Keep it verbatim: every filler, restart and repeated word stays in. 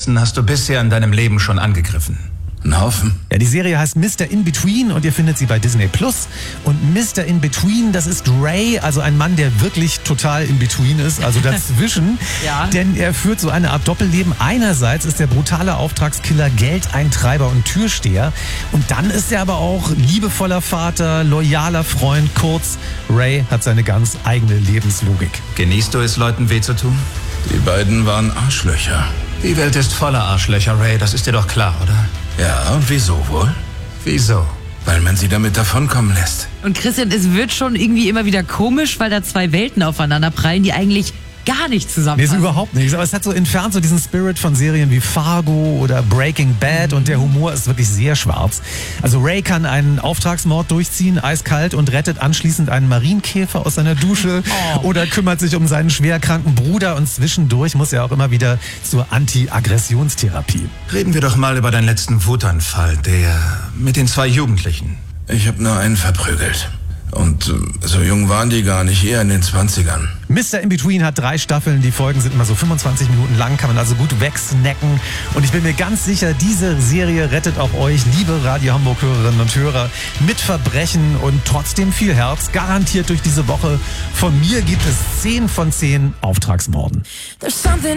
Polizisten hast du bisher in deinem Leben schon angegriffen? Ein Haufen. Ja, die Serie heißt Mister In-Between und ihr findet sie bei Disney Plus. Und Mister In-Between, das ist Ray, also ein Mann, der wirklich total in-between ist, also dazwischen. Ja. Denn er führt so eine Art Doppelleben. Einerseits ist der brutale Auftragskiller, Geldeintreiber und Türsteher. Und dann ist er aber auch liebevoller Vater, loyaler Freund. Kurz, Ray hat seine ganz eigene Lebenslogik. Genießt du es, Leuten weh zu tun? Die beiden waren Arschlöcher. Die Welt ist voller Arschlöcher, Ray, das ist dir doch klar, oder? Ja, und wieso wohl? Wieso? Weil man sie damit davonkommen lässt. Und Christian, es wird schon irgendwie immer wieder komisch, weil da zwei Welten aufeinander prallen, die eigentlich gar nicht Nee, zusammenpassen. ist überhaupt nichts. Aber es hat so entfernt so diesen Spirit von Serien wie Fargo oder Breaking Bad und der Humor ist wirklich sehr schwarz. Also Ray kann einen Auftragsmord durchziehen, eiskalt, und rettet anschließend einen Marienkäfer aus seiner Dusche Oh. oder kümmert sich um seinen schwerkranken Bruder und zwischendurch muss er auch immer wieder zur Anti-Aggressionstherapie. Reden wir doch mal über deinen letzten Wutanfall, der mit den zwei Jugendlichen. Ich habe nur einen verprügelt. Und äh, so jung waren die gar nicht, eher in den zwanzigern. Mister In-Between hat drei Staffeln, die Folgen sind immer so fünfundzwanzig Minuten lang, kann man also gut wegsnacken. Und ich bin mir ganz sicher, diese Serie rettet auch euch, liebe Radio Hamburg-Hörerinnen und Hörer, mit Verbrechen und trotzdem viel Herz, garantiert durch diese Woche. Von mir gibt es zehn von zehn Auftragsmorden. There's something